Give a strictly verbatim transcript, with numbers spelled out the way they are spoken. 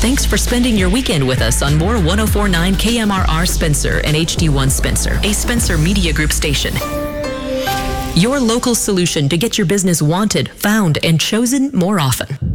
Thanks for spending your weekend with us on More one oh four point nine K M R R Spencer and H D one Spencer, a Spencer Media Group station. Your local solution to get your business wanted, found, and chosen more often.